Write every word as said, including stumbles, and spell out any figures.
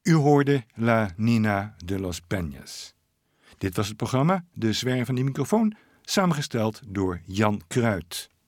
U hoorde La Nina de los Peñas. Dit was het programma De Zwerver van de Microfoon, samengesteld door Jan Kruid.